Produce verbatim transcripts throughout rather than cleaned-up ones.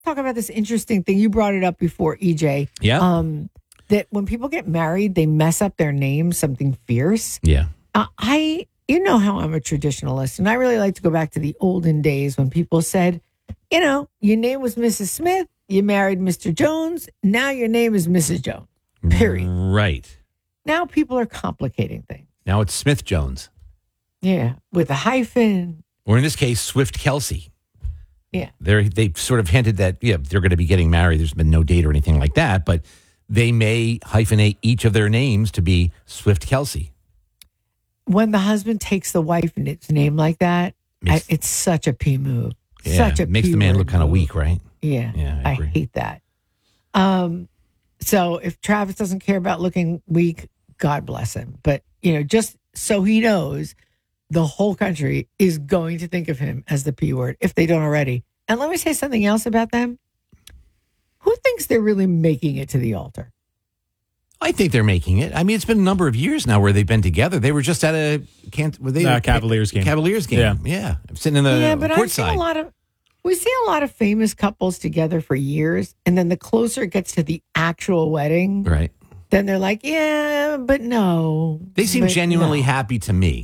talk about this interesting thing. You brought it up before, E J. Yeah. Um, that when people get married, they mess up their name, something fierce. Yeah. Uh, I, you know how I'm a traditionalist, and I really like to go back to the olden days when people said, you know, your name was Missus Smith, you married Mister Jones, now your name is Missus Jones, period. Right. Now people are complicating things. Now it's Smith Jones. Yeah, with a hyphen. Or in this case, Swift Kelsey. Yeah. They're, they've sort of hinted that, yeah, they're going to be getting married. There's been no date or anything like that, but they may hyphenate each of their names to be Swift Kelsey. When the husband takes the wife's name like that, Makes, I, it's such a P move. Yeah, such a makes P the man word look kind of move. weak, right? Yeah. Yeah, I I, agree. hate that. Um, so if Travis doesn't care about looking weak, God bless him. But, you know, just so he knows, the whole country is going to think of him as the P word if they don't already. And let me say something else about them. Who thinks they're really making it to the altar? I think they're making it. I mean, it's been a number of years now where they've been together. They were just at a can't were they Uh, Cavaliers game. Cavaliers game. Yeah. yeah. I'm sitting in the yeah, but court I've seen side. a lot of we see a lot of famous couples together for years, and then the closer it gets to the actual wedding, Right. then they're like, yeah, but no. They seem but genuinely no. happy to me.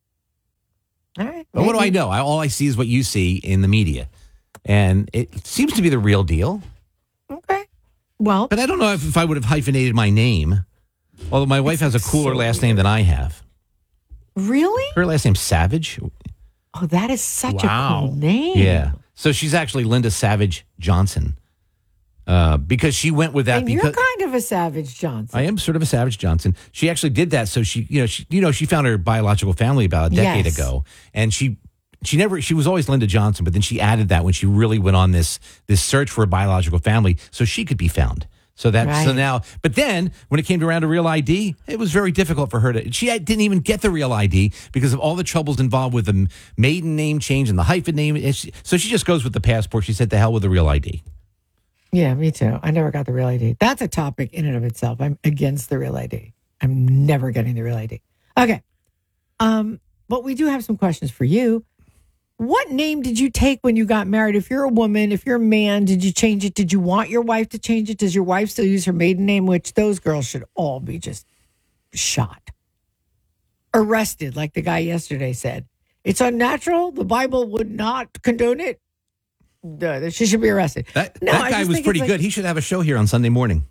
All right. But what do I maybe. know? I, all I see is what you see in the media. And it seems to be the real deal. Okay. Well, But I don't know if, if I would have hyphenated my name. Although my wife has a cooler so last name than I have. really? Her last name's Savage. Oh, that is such Wow. a cool name. Yeah. So she's actually Linda Savage Johnson. Uh, because she went with that And because you're kind of a Savage Johnson. I am sort of a Savage Johnson. She actually did that so she, you know, she, you know, she found her biological family about a decade Yes. ago, and she, she never, she was always Linda Johnson, but then she added that when she really went on this this search for a biological family, so she could be found. So that, so Right. now, but then when it came to around to real I D, it was very difficult for her to. She had- didn't even get the real I D because of all the troubles involved with the maiden name change and the hyphen name. And she- So she just goes with the passport. She said, "To hell with the real I D." Yeah, me too. I never got the real I D. That's a topic in and of itself. I'm against the real I D. I'm never getting the real I D. Okay. Um, but we do have some questions for you. What name did you take when you got married? If you're a woman, if you're a man, did you change it? Did you want your wife to change it? Does your wife still use her maiden name? Which those girls should all be just shot. Arrested, like the guy yesterday said. It's unnatural. The Bible would not condone it. Duh, she should be arrested. That, No, that I guy just was think pretty it's good. like- He should have a show here on Sunday morning.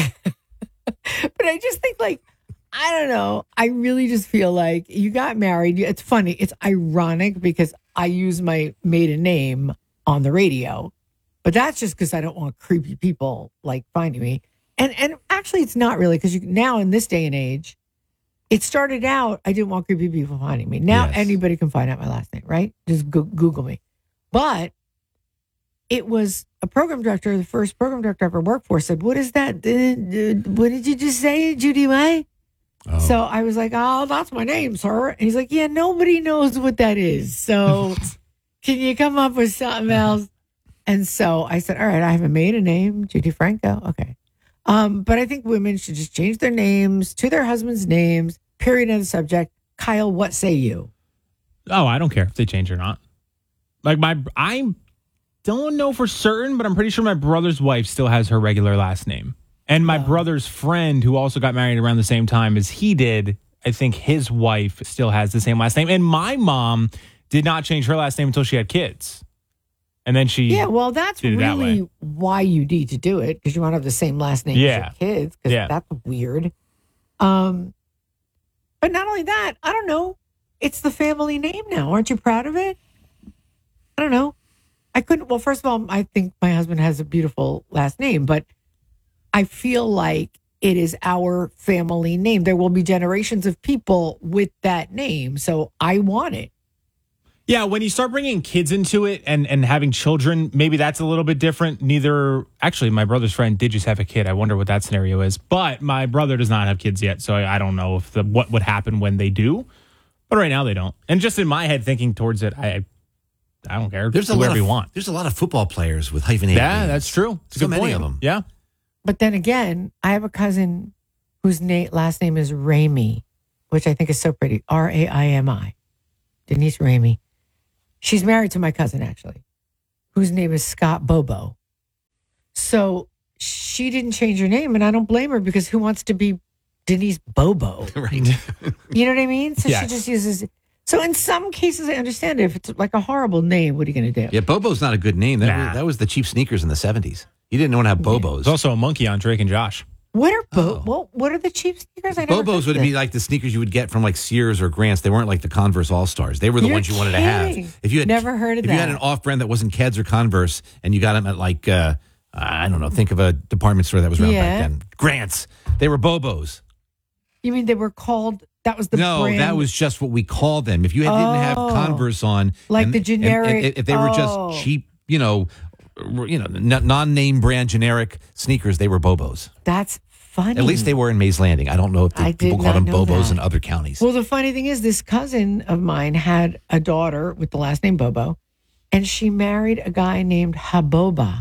But I just think, like, I don't know. I really just feel like you got married. It's funny. It's ironic because I use my maiden name on the radio, but that's just because I don't want creepy people like finding me. And and actually, it's not really because you now in this day and age, it started out. I didn't want creepy people finding me. Now Yes. anybody can find out my last name, right? Just go- Google me. But it was a program director, the first program director I ever worked for, said, "What is that? Uh, uh, What did you just say, Judy May?" Oh. So I was like, "Oh, that's my name, sir." And he's like, "Yeah, nobody knows what that is. So can you come up with something else?" And so I said, "All right, I have a maiden name, Judy Franco." Okay. Um, but I think women should just change their names to their husband's names, period, end of subject. Kyle, what say you? Oh, I don't care if they change or not. Like my, I don't know for certain, but I'm pretty sure my brother's wife still has her regular last name. And my Oh. brother's friend, who also got married around the same time as he did, I think his wife still has the same last name. And my mom did not change her last name until she had kids. And then she, Yeah, well, that's did it that really way. why you need to do it, because you want to have the same last name Yeah. as your kids, because Yeah. that's weird. Um, but not only that, I don't know. It's the family name now. Aren't you proud of it? I don't know. I couldn't. Well, first of all, I think my husband has a beautiful last name, but I feel like it is our family name. There will be generations of people with that name, so I want it. yeah, when you start bringing kids into it and, and having children, maybe that's a little bit different. Neither, actually, my brother's friend did just have a kid. I wonder what that scenario is. But my brother does not have kids yet, so I, I don't know if the what would happen when they do. But right now they don't. And just in my head, thinking towards it, I I don't care. There's a Whoever lot of you want. There's a lot of football players with hyphenated. Yeah, names. that's true. It's a So good many point. of them. Yeah. But then again, I have a cousin whose na- last name is Ramey, which I think is so pretty. R A I M I. Denise Ramey. She's married to my cousin, actually, whose name is Scott Bobo. So she didn't change her name, and I don't blame her because who wants to be Denise Bobo? Right. You know what I mean? So Yes. she just uses. So in some cases, I understand it. If it's like a horrible name, what are you going to do? Yeah, Bobo's not a good name. That, Nah. was, that was the cheap sneakers in the seventies. You didn't want to have Bobos. There's also a monkey on Drake and Josh. What are bo- Oh. well, What are the cheap sneakers? I never Bobos heard would of be this. like the sneakers you would get from like Sears or Grants. They weren't like the Converse All Stars. They were the You're ones you wanted kidding. to have. If you had Never heard of if you had that. an off-brand that wasn't Keds or Converse, and you got them at like uh, I don't know, think of a department store that was around Yeah. back then. Grants. They were Bobos. You mean they were called? That was the no, brand? that was just what we called them. If you had, didn't have Oh. Converse on, Like and- the and- and generic- if they were oh. just cheap, you know, r- you know, n- non-name brand generic sneakers, they were Bobos. That's funny. At least they were in Mays Landing. I don't know if the I did people called not them know Bobos that. in other counties. Well, the funny thing is, this cousin of mine had a daughter with the last name Bobo, and she married a guy named Haboba.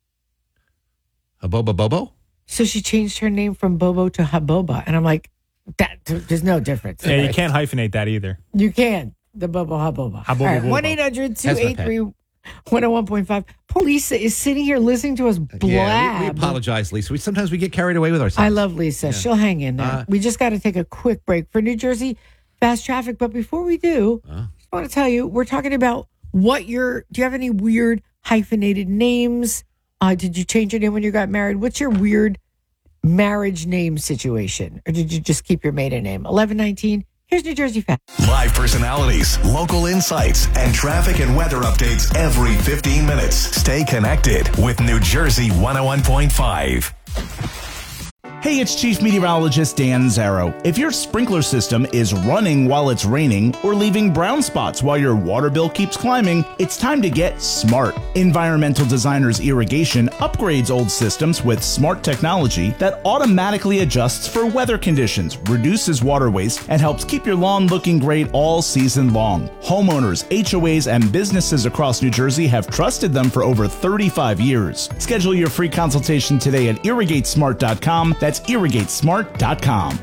A Bobo Bobo? So she changed her name from Bobo to Haboba, and I'm like, that there's no difference. Yeah, you can't hyphenate that either. You can. The Bobo Haboba. Haboba Bobo. one eight hundred two eight three one oh one point five. Poor Lisa is sitting here listening to us blab. Yeah, we, we apologize, Lisa. We sometimes we get carried away with ourselves. I love Lisa. She'll hang in there. Uh, we just got to take a quick break for New Jersey fast traffic. But before we do, Uh. I just want to tell you, we're talking about what your, do you have any weird hyphenated names? Uh, did you change your name when you got married? What's your weird marriage name situation? Or did you just keep your maiden name? eleven nineteen. Here's New Jersey Fast. Live personalities, local insights, and traffic and weather updates every fifteen minutes. Stay connected with New Jersey one oh one point five. Hey, it's Chief Meteorologist Dan Zarrow. If your sprinkler system is running while it's raining or leaving brown spots while your water bill keeps climbing, it's time to get smart. Environmental Designers Irrigation upgrades old systems with smart technology that automatically adjusts for weather conditions, reduces water waste, and helps keep your lawn looking great all season long. Homeowners, H O As, and businesses across New Jersey have trusted them for over thirty-five years. Schedule your free consultation today at irrigate smart dot com. That's irrigate smart dot com.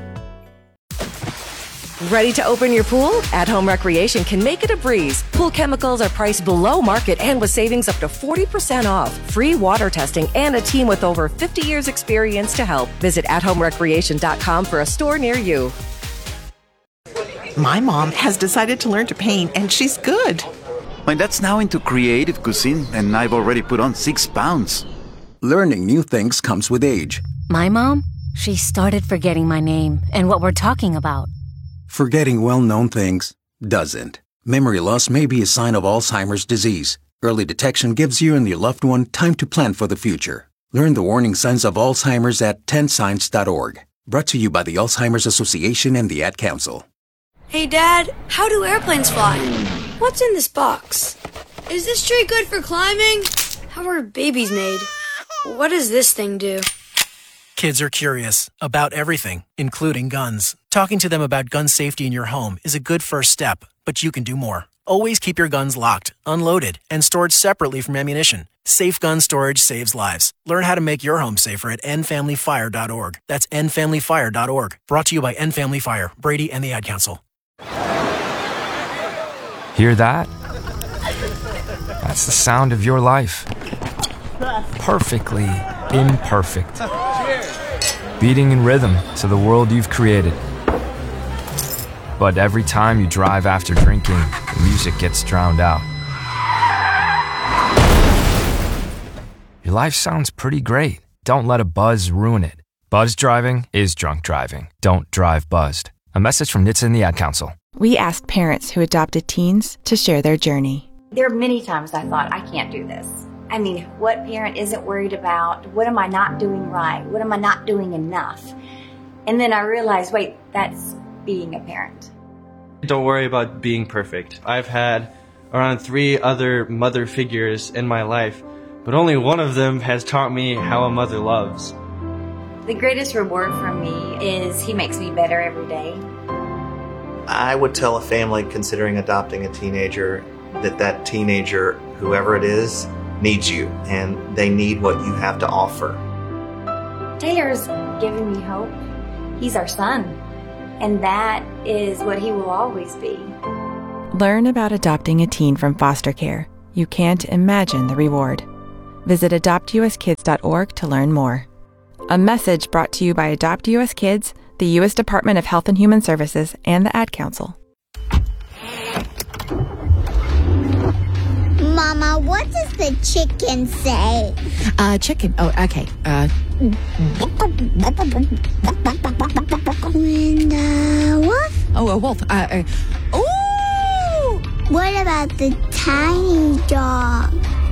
Ready to open your pool? At Home Recreation can make it a breeze. Pool chemicals are priced below market and with savings up to forty percent off. Free water testing and a team with over fifty years experience to help. Visit at home recreation dot com for a store near you. My mom has decided to learn to paint, and she's good. My dad's now into creative cuisine, and I've already put on six pounds. Learning new things comes with age. My mom? She started forgetting my name and what we're talking about. Forgetting well-known things doesn't. Memory loss may be a sign of Alzheimer's disease. Early detection gives you and your loved one time to plan for the future. Learn the warning signs of Alzheimer's at ten signs dot org. Brought to you by the Alzheimer's Association and the Ad Council. Hey, Dad, how do airplanes fly? What's in this box? Is this tree good for climbing? How are babies made? What does this thing do? Kids are curious about everything, including guns. Talking to them about gun safety in your home is a good first step, but you can do more. Always keep your guns locked, unloaded, and stored separately from ammunition. Safe gun storage saves lives. Learn how to make your home safer at end family fire dot org. That's end family fire dot org. Brought to you by End Family Fire, Brady, and the Ad Council. Hear that? That's the sound of your life. Perfectly imperfect. Beating in rhythm to the world you've created. But every time you drive after drinking, the music gets drowned out. Your life sounds pretty great. Don't let a buzz ruin it. Buzz driving is drunk driving. Don't drive buzzed. A message from N H T S A and the Ad Council. We asked parents who adopted teens to share their journey. There are many times I thought, I can't do this. I mean, what parent isn't worried about, what am I not doing right? What am I not doing enough? And then I realized, wait, that's being a parent. Don't worry about being perfect. I've had around three other mother figures in my life, but only one of them has taught me how a mother loves. The greatest reward for me is he makes me better every day. I would tell a family considering adopting a teenager that that teenager, whoever it is, needs you, and they need what you have to offer. Taylor's given me hope. He's our son, and that is what he will always be. Learn about adopting a teen from foster care. You can't imagine the reward. Visit adopt u s kids dot org to learn more. A message brought to you by Adopt U S Kids, the U S Department of Health and Human Services, and the Ad Council. Mama, what does the chicken say? Uh, chicken. Oh, okay. Uh, When the wolf? oh, a wolf. Uh, uh, ooh! What about the tiny dog?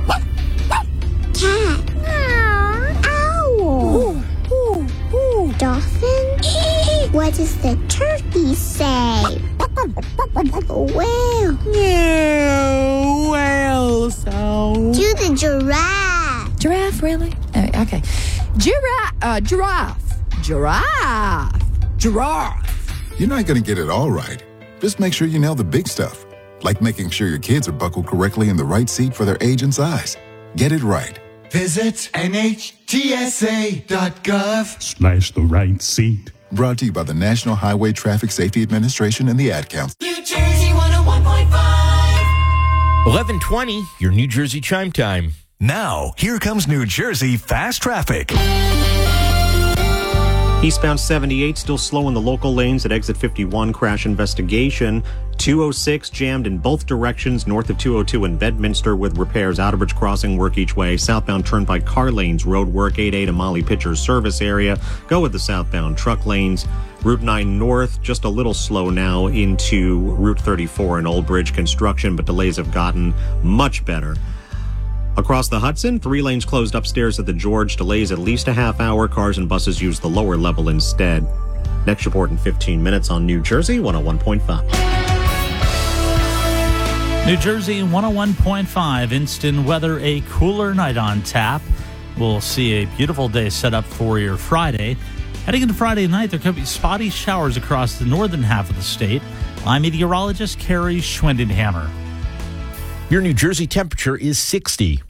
Cat. Owl. Ooh, ooh, ooh. Dolphin? What does the turkey say? Whale. Yeah, whale sound. Do the giraffe. Giraffe, really? Uh, okay. Giraffe. Uh, giraffe. Giraffe. Giraffe. You're not going to get it all right. Just make sure you nail the big stuff, like making sure your kids are buckled correctly in the right seat for their age and size. Get it right. Visit N H T S A dot gov Slash the right seat. Brought to you by the National Highway Traffic Safety Administration and the Ad Council. New Jersey one oh one point five. eleven twenty, your New Jersey chime time. Now, here comes New Jersey Fast Traffic. Eastbound seventy-eight still slow in the local lanes at exit fifty-one. Crash investigation. two oh six jammed in both directions north of two oh two in Bedminster with repairs. Outerbridge Crossing work each way. Southbound Turnpike car lanes road work. eight A to Molly Pitcher's service area. Go with the southbound truck lanes. Route nine North just a little slow now into Route thirty-four in Old Bridge construction, but delays have gotten much better. Across the Hudson, three lanes closed upstairs at the George. Delays at least a half hour. Cars and buses use the lower level instead. Next report in fifteen minutes on New Jersey one oh one point five. New Jersey one oh one point five. Instant weather, a cooler night on tap. We'll see a beautiful day set up for your Friday. Heading into Friday night, there could be spotty showers across the northern half of the state. I'm meteorologist Carrie Schwendenhammer. Your New Jersey temperature is sixty.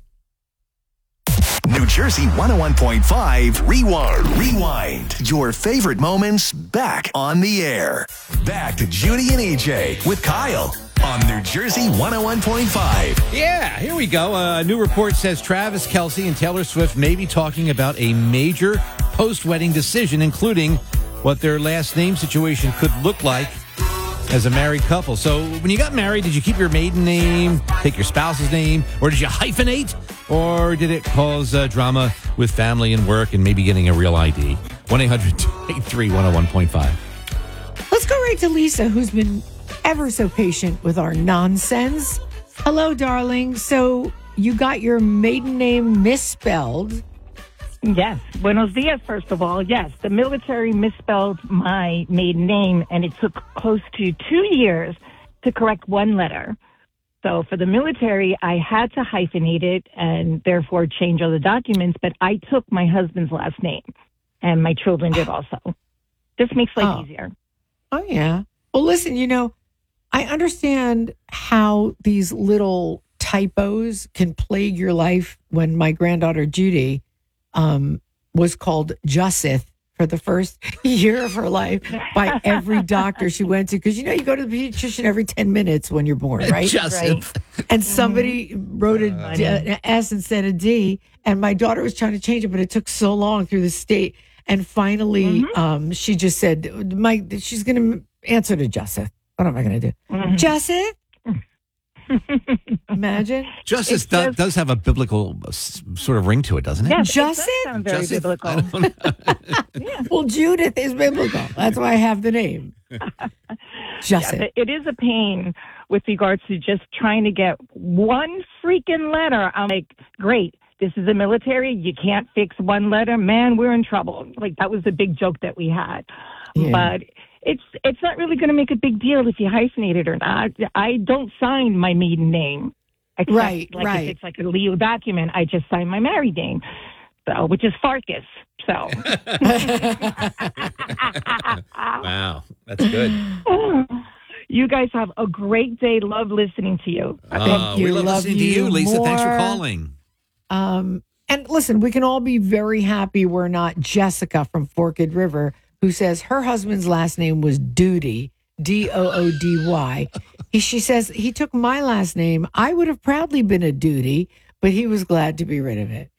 New Jersey one oh one point five Rewind. Rewind. Your favorite moments back on the air. Back to Judy and E J with Kyle on New Jersey one oh one point five. Yeah, here we go. A new report says Travis Kelce and Taylor Swift may be talking about a major post-wedding decision, including what their last name situation could look like as a married couple. So when you got married, did you keep your maiden name, take your spouse's name, or did you hyphenate? Or did it cause uh, drama with family and work and maybe getting a real I D? one eight hundred two eight three one oh one point five. Let's go right to Lisa, who's been ever so patient with our nonsense. Hello, darling. So you got your maiden name misspelled. Yes. Buenos dias, first of all. Yes, the military misspelled my maiden name, and it took close to two years to correct one letter. So for the military, I had to hyphenate it and therefore change all the documents, but I took my husband's last name, and my children did also. This makes life Oh. easier. Oh, yeah. Well, listen, you know, I understand how these little typos can plague your life. When my granddaughter Judy um, was called Jussith for the first year of her life by every doctor she went to. Because, you know, you go to the pediatrician every ten minutes when you're born, right? Jussith. Right. And somebody wrote a D- an S instead of D. And my daughter was trying to change it, but it took so long through the state. And finally, um, she just said, "Mike, she's going to answer to Jussith. What am I going to do? Mm-hmm. Jussith?" Imagine. Justice do, just- does have a biblical s- sort of ring to it, doesn't it? Yes, it does Jussith? sound very Jussith? biblical. I don't know. Well, Judith is biblical. That's why I have the name. Jussith. Yeah, it is a pain with regards to just trying to get one freaking letter. I'm like, great, this is the military. You can't fix one letter. Man, we're in trouble. Like, that was the big joke that we had. Yeah. But it's it's not really going to make a big deal if you hyphenate it or not. I don't sign my maiden name. Except, Right, like right. If it's like a Leo document, I just sign my married name, so which is Farkas. So. Wow, that's good. You guys have a great day. Love listening to you. Uh, we love, Love listening to you, you Lisa. Thanks for more. calling. Um, and listen, we can all be very happy we're not Jessica from Forked River, who says her husband's last name was Doody, D O O D Y. He, she says, he took my last name. I would have proudly been a Doody, but he was glad to be rid of it.